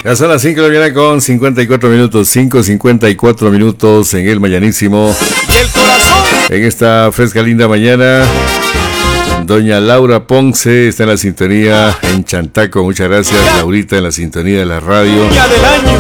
Ya son las 5 de la mañana con 54 minutos, 5:54 minutos en el mañanísimo. Y el corazón. En esta fresca, linda mañana, doña Laura Ponce está en la sintonía en Chantaco. Muchas gracias, Laurita, en la sintonía de la radio. Día del año.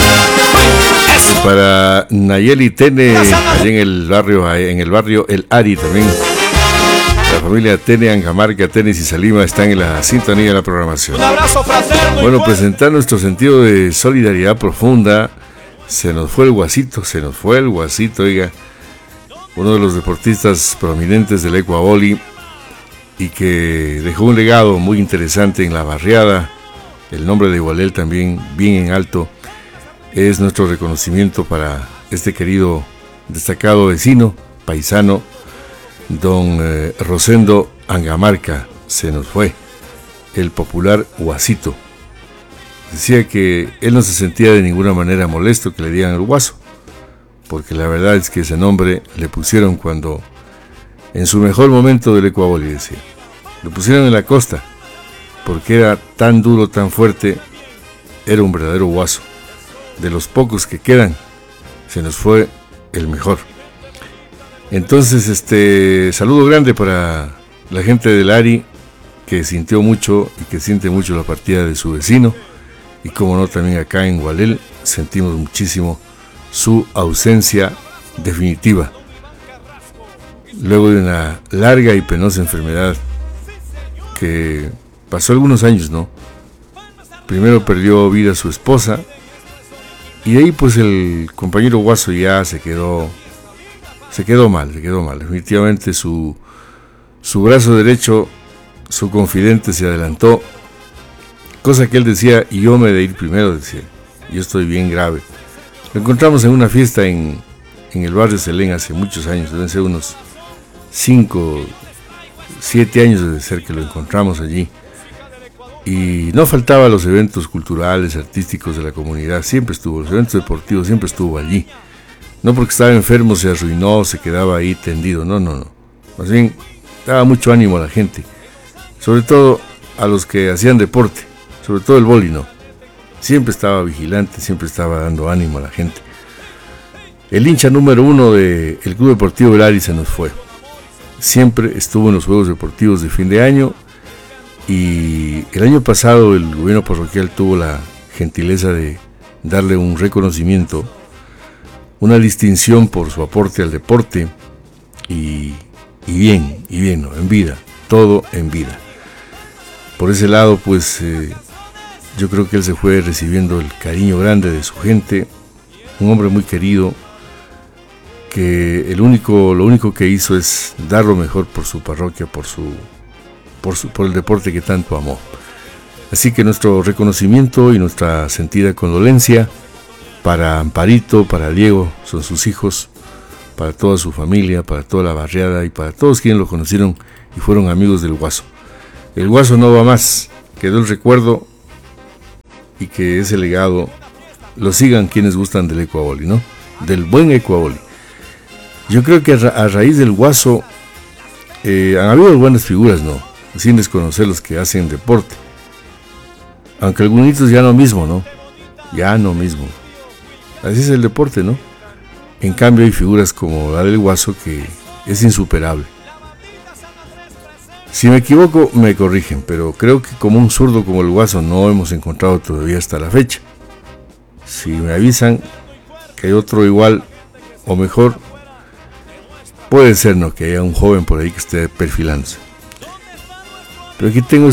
Para Nayeli Tene, allí en el barrio El Ari también. La familia Tene, Angamarca, Tenis y Salima están en la sintonía de la programación. Un abrazo fraterno. Bueno, presentar nuestro sentido de solidaridad profunda. Se nos fue el Guasito, oiga. Uno de los deportistas prominentes del Ecuaboli y que dejó un legado muy interesante en la barriada. El nombre de Igualel también bien en alto. Es nuestro reconocimiento para este querido, destacado vecino, paisano, don Rosendo Angamarca. Se nos fue, el popular Guasito. Decía que él no se sentía de ninguna manera molesto que le digan el Guaso, porque la verdad es que ese nombre le pusieron cuando, en su mejor momento del Ecuaboli, decía. Lo pusieron en la costa, porque era tan duro, tan fuerte, era un verdadero Guaso. De los pocos que quedan, se nos fue el mejor. Entonces, saludo grande para la gente del Ari, que sintió mucho y que siente mucho la partida de su vecino, y como no, también acá en Gualel sentimos muchísimo su ausencia definitiva, luego de una larga y penosa enfermedad que pasó algunos años, ¿no? Primero perdió vida su esposa, y de ahí pues el compañero Guaso ya se quedó mal. Definitivamente su brazo derecho, su confidente, se adelantó, cosa que él decía, y yo me he de ir primero, decía, yo estoy bien grave. Lo encontramos en una fiesta en el barrio Selén hace muchos años, deben ser unos 5, 7 años de ser que lo encontramos allí. Y no faltaba los eventos culturales, artísticos de la comunidad, siempre estuvo, los eventos deportivos, siempre estuvo allí. No porque estaba enfermo se arruinó, se quedaba ahí tendido, no. Más bien, daba mucho ánimo a la gente, sobre todo a los que hacían deporte, sobre todo el vóley, ¿no? Siempre estaba vigilante, siempre estaba dando ánimo a la gente. El hincha número 1 del Club Deportivo El Ari se nos fue. Siempre estuvo en los Juegos Deportivos de fin de año. Y el año pasado el gobierno parroquial tuvo la gentileza de darle un reconocimiento, una distinción por su aporte al deporte y bien, ¿no? En vida, todo en vida. Por ese lado, pues yo creo que él se fue recibiendo el cariño grande de su gente, un hombre muy querido, que lo único que hizo es dar lo mejor por su parroquia, por el deporte que tanto amó. Así que nuestro reconocimiento y nuestra sentida condolencia para Amparito, para Diego, son sus hijos, para toda su familia, para toda la barriada y para todos quienes lo conocieron y fueron amigos del Guaso. El Guaso no va más, quedó el recuerdo, y que ese legado lo sigan quienes gustan del Ecuaboli, ¿no? Del buen Ecuaboli. Yo creo que a raíz del Guaso han habido buenas figuras, ¿no? Sin desconocer los que hacen deporte, aunque algunos ya no mismo, ¿no? Ya no mismo. Así es el deporte, ¿no? En cambio hay figuras como la del Guaso que es insuperable. Si me equivoco me corrigen, pero creo que como un zurdo como el Guaso no hemos encontrado todavía hasta la fecha. Si me avisan que hay otro igual o mejor, puede ser, ¿no? Que haya un joven por ahí que esté perfilándose. Pero aquí tengo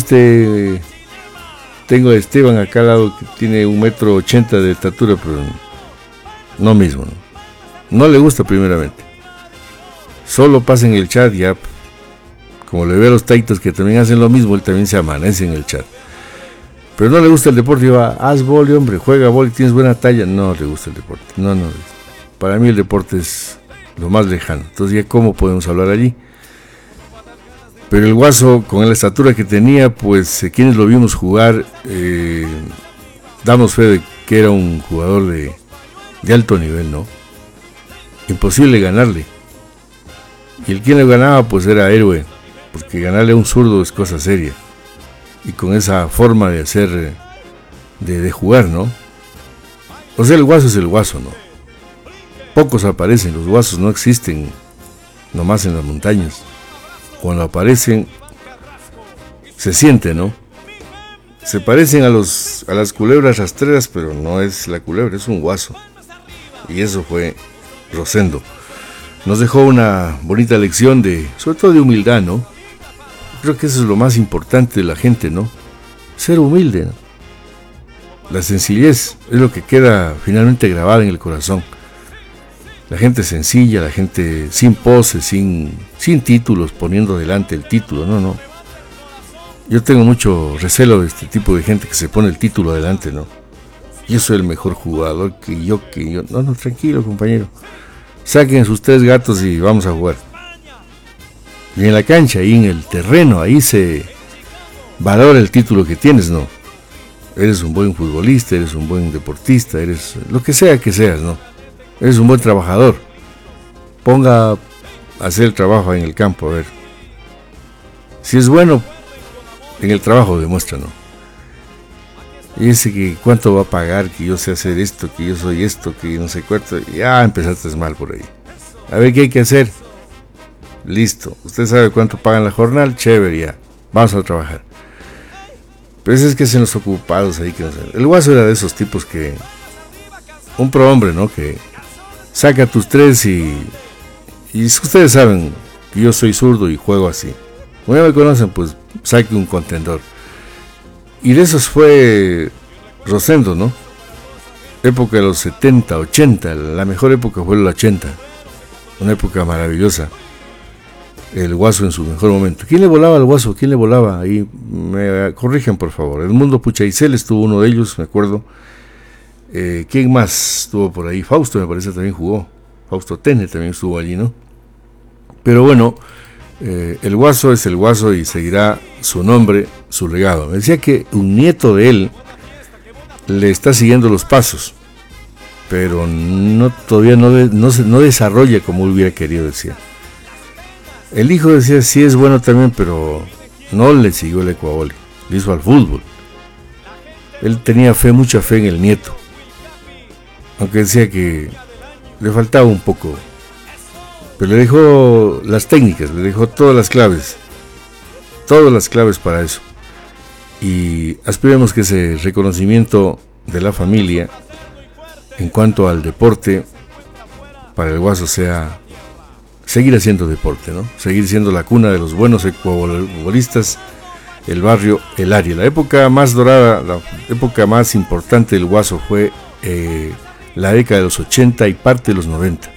a Esteban acá al lado, que tiene 1,80 m de estatura, pero no mismo, ¿no? No le gusta primeramente. Solo pasa en el chat, ya, como le veo a los taitos que también hacen lo mismo, él también se amanece en el chat. Pero no le gusta el deporte, y va, haz vóley, hombre, juega vóley, tienes buena talla. No le gusta el deporte, no. Para mí el deporte es lo más lejano. Entonces ya, ¿cómo podemos hablar allí? Pero el Guaso, con la estatura que tenía, pues quienes lo vimos jugar, damos fe de que era un jugador de alto nivel, ¿no? Imposible ganarle. Y el quien le ganaba, pues era héroe, porque ganarle a un zurdo es cosa seria. Y con esa forma de hacer de jugar, ¿no? O sea, el Guaso es el Guaso, ¿no? Pocos aparecen, los Guasos no existen nomás en las montañas. Cuando aparecen, se siente, ¿no? Se parecen a las culebras rastreras, pero no es la culebra, es un Guaso. Y eso fue Rosendo. Nos dejó una bonita lección sobre todo de humildad, ¿no? Creo que eso es lo más importante de la gente, ¿no? Ser humilde, ¿no? La sencillez es lo que queda finalmente grabada en el corazón. La gente sencilla, la gente sin poses, sin títulos, poniendo delante el título, no. Yo tengo mucho recelo de este tipo de gente que se pone el título adelante, ¿no? Yo soy el mejor jugador que yo. No, tranquilo, compañero. Saquen sus 3 gatos y vamos a jugar. Y en la cancha, ahí en el terreno, ahí se valora el título que tienes, ¿no? Eres un buen futbolista, eres un buen deportista, eres lo que sea que seas, ¿no? Eres un buen trabajador. Ponga a hacer el trabajo en el campo, a ver. Si es bueno, en el trabajo demuestra, ¿no? Y ese que cuánto va a pagar, que yo sé hacer esto, que yo soy esto, que no sé cuánto, ya empezaste mal por ahí. A ver qué hay que hacer. Listo, usted sabe cuánto pagan la jornada, chévere, ya, vamos a trabajar. Pero ese es que se nos ocupados ahí, que no sé. El Guaso era de esos tipos que, un prohombre, ¿no? Que saca tus 3 y ustedes saben que yo soy zurdo y juego así. Como ya me conocen, pues saque un contendor. Y de esos fue Rosendo, ¿no? Época de los 70, 80, la mejor época fue el 80. Una época maravillosa. El Guaso en su mejor momento. ¿Quién le volaba al Guaso? ¿Quién le volaba? Ahí me corrigen, por favor. Edmundo Puchaicel estuvo uno de ellos, me acuerdo. ¿Quién más estuvo por ahí? Fausto, me parece, también jugó. Fausto Tene también estuvo allí, ¿no? Pero bueno, el Guaso es el Guaso y seguirá su nombre, su legado. Me decía que un nieto de él le está siguiendo los pasos, pero todavía no desarrolla como hubiera querido, decía. El hijo decía, sí es bueno también, pero no le siguió el Ecuavoli, le hizo al fútbol. Él tenía mucha fe en el nieto, aunque decía que le faltaba un poco, pero le dejó las técnicas, le dejó todas las claves para eso. Y aspiremos que ese reconocimiento de la familia en cuanto al deporte para el Guaso sea seguir haciendo deporte, ¿no? Seguir siendo la cuna de los buenos ecuavolistas, el barrio El Ari. La época más dorada, la época más importante del Guaso fue la década de los 80 y parte de los 90.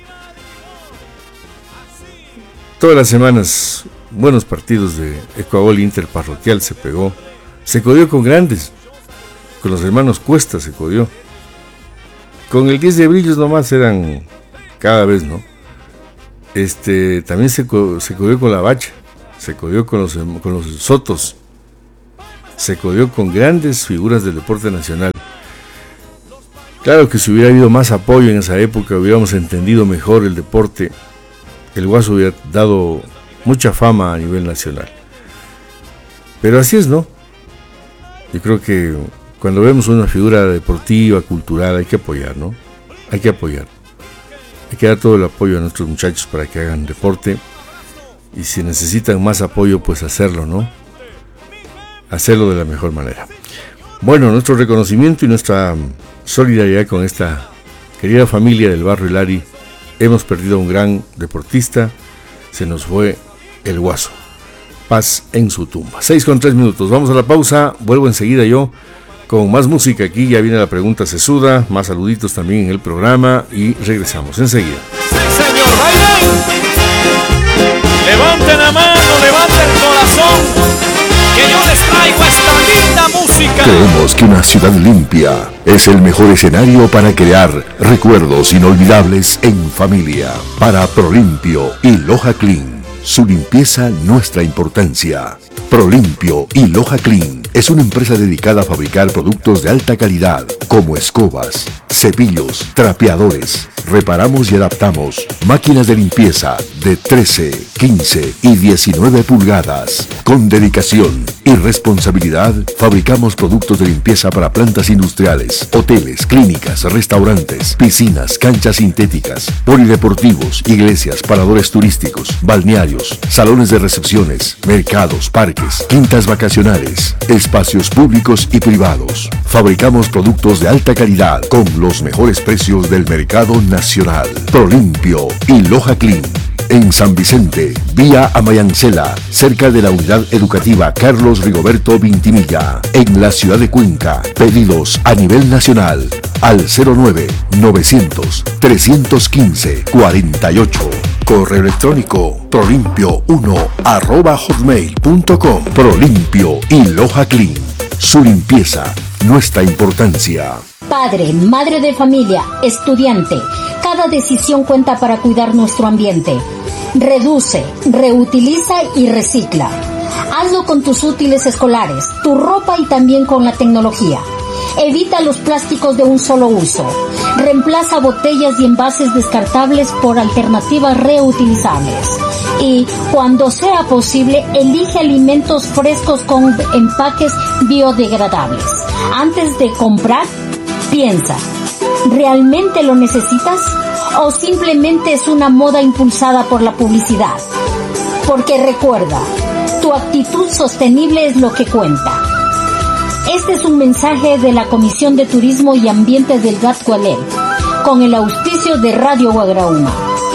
Todas las semanas, buenos partidos de Ecuavoli interparroquial se pegó. Se codió con grandes, con los hermanos Cuesta se codió. Con el 10 de Brillos nomás eran cada vez, ¿no? También se codió con la Bacha, se codió con los Sotos, se codió con grandes figuras del deporte nacional. Claro que si hubiera habido más apoyo en esa época, hubiéramos entendido mejor el deporte, el Guaso hubiera dado mucha fama a nivel nacional. Pero así es, ¿no? Yo creo que cuando vemos una figura deportiva, cultural, hay que apoyar, ¿no? Hay que apoyar. Hay que dar todo el apoyo a nuestros muchachos para que hagan deporte. Y si necesitan más apoyo, pues hacerlo, ¿no? Hacerlo de la mejor manera. Bueno, nuestro reconocimiento y nuestra solidaridad con esta querida familia del barrio El Ari. Hemos perdido a un gran deportista. Se nos fue el Guaso. Paz en su tumba. 6:03. Vamos a la pausa. Vuelvo enseguida yo con más música. Aquí ya viene la pregunta sesuda. Más saluditos también en el programa. Y regresamos enseguida. Sí, señor, bailen. Levanten la mano, levanten el corazón, que yo les traigo esta linda música. Creemos que una ciudad limpia es el mejor escenario para crear recuerdos inolvidables en familia. Para Prolimpio y Loja Clean, su limpieza nuestra importancia. Prolimpio y Loja Clean es una empresa dedicada a fabricar productos de alta calidad, como escobas, cepillos, trapeadores. Reparamos y adaptamos máquinas de limpieza de 13, 15 y 19 pulgadas. Con dedicación y responsabilidad, fabricamos productos de limpieza para plantas industriales, hoteles, clínicas, restaurantes, piscinas, canchas sintéticas, polideportivos, iglesias, paradores turísticos, balnearios, salones de recepciones, mercados, parques, quintas vacacionales, espacios públicos y privados. Fabricamos productos de alta calidad con los mejores precios del mercado nacional. Prolimpio y Loja Clean. En San Vicente, vía Amayancela, cerca de la unidad educativa Carlos Rigoberto Vintimilla. En la ciudad de Cuenca, pedidos a nivel nacional al 09-900-315-48. Correo electrónico prolimpio1@hotmail.com. Prolimpio y Loja Clean. Su limpieza, nuestra importancia. Padre, madre de familia, estudiante, cada decisión cuenta para cuidar nuestro ambiente. Reduce, reutiliza y recicla. Hazlo con tus útiles escolares, tu ropa y también con la tecnología. Evita los plásticos de un solo uso. Reemplaza botellas y envases descartables por alternativas reutilizables. Y, cuando sea posible, elige alimentos frescos con empaques biodegradables. Antes de comprar, piensa, ¿realmente lo necesitas? ¿O simplemente es una moda impulsada por la publicidad? Porque recuerda, tu actitud sostenible es lo que cuenta. Este es un mensaje de la Comisión de Turismo y Ambiente del Gat Gualel, con el auspicio de Radio Guagrauma.